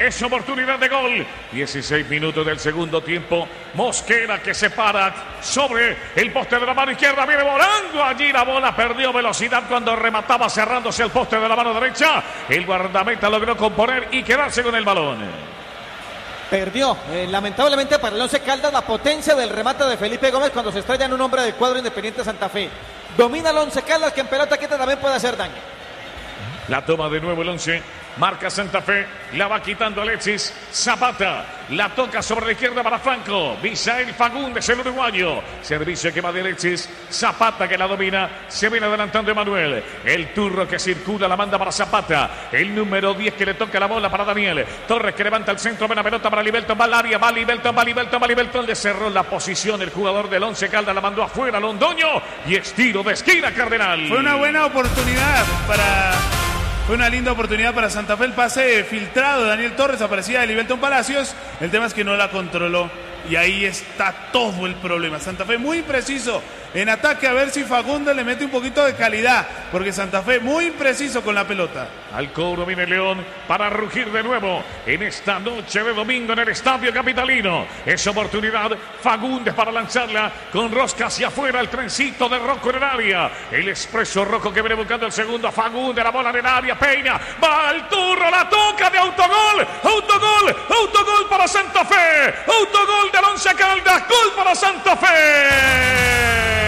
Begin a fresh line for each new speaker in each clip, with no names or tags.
Es oportunidad de gol. 16 minutos del segundo tiempo. Mosquera que se para sobre el poste de la mano izquierda. Viene volando allí la bola. Perdió velocidad cuando remataba cerrándose el poste de la mano derecha. El guardameta logró componer y quedarse con el balón.
Perdió, lamentablemente para el Once Caldas, la potencia del remate de Felipe Gómez cuando se estrella en un hombre del cuadro Independiente Santa Fe. Domina el Once Caldas, que en pelota quieta también puede hacer daño.
La toma de nuevo el 11. Marca Santa Fe. La va quitando Alexis Zapata. La toca sobre la izquierda para Franco. Misael Fagundes, el uruguayo. Servicio que va de Alexis Zapata, que la domina. Se viene adelantando Emanuel. El turro que circula la manda para Zapata. El número 10 que le toca la bola para Daniel Torres, que levanta el centro. Buena pelota para Libelton. Va al área. Va Libelton. Le cerró la posición el jugador del Once Caldas. La mandó afuera Londoño. Y estiro de esquina Cardenal.
Fue una buena oportunidad para... Fue una linda oportunidad para Santa Fe. El pase filtrado de Daniel Torres aparecía de Libelton Palacios. El tema es que no la controló. Y ahí está todo el problema. Santa Fe muy impreciso en ataque, a ver si Fagundes le mete un poquito de calidad, porque Santa Fe muy impreciso con la pelota.
Al cobro viene León para rugir de nuevo en esta noche de domingo en el Estadio Capitalino. Es oportunidad Fagundes para lanzarla con rosca hacia afuera, el trencito de Rocco en el área. El expreso Rocco que viene buscando el segundo. Fagundes, la bola en el área, Peña, va al turro, la toca de autogol para Santa Fe. Autogol del Once Caldas, gol para Santa Fe.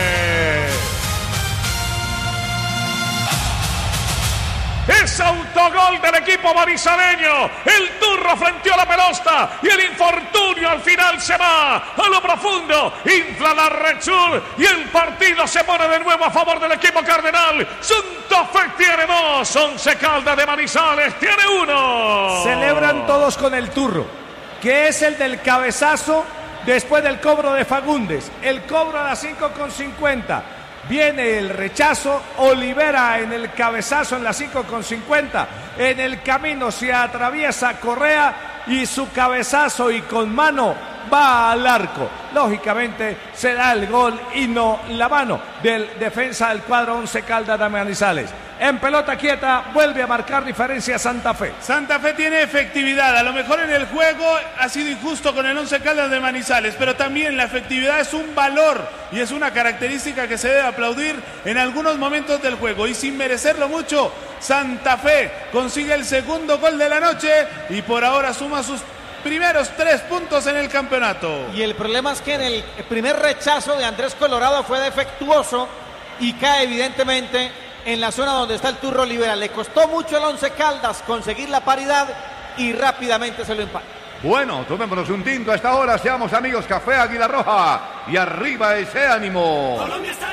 Es autogol del equipo manizaleño. El turro frenteó la pelota y el infortunio al final se va a lo profundo. Infla la Red Sur y el partido se pone de nuevo a favor del equipo cardenal. Santa Fe tiene 2, Once Caldas de Manizales tiene 1.
Celebran todos con el turro, que es el del cabezazo después del cobro de Fagundes. El cobro a las 5:50. Viene el rechazo, Olivera en el cabezazo en las 5:50. En el camino se atraviesa Correa y su cabezazo y con mano va al arco. Lógicamente se da el gol y no la mano del defensa del cuadro Once Caldas de Manizales. En pelota quieta vuelve a marcar diferencia Santa Fe.
Santa Fe tiene efectividad. A lo mejor en el juego ha sido injusto con el Once Caldas de Manizales, pero también la efectividad es un valor y es una característica que se debe aplaudir en algunos momentos del juego. Y sin merecerlo mucho, Santa Fe consigue el segundo gol de la noche y por ahora suma sus primeros 3 puntos en el campeonato.
Y el problema es que en el primer rechazo de Andrés Colorado fue defectuoso y cae evidentemente en la zona donde está el turro Olivera. Le costó mucho al Once Caldas conseguir la paridad y rápidamente se lo empata.
Bueno, tomémonos un tinto a esta hora. Seamos amigos, Café Águila Roja y arriba ese ánimo.
Colombia está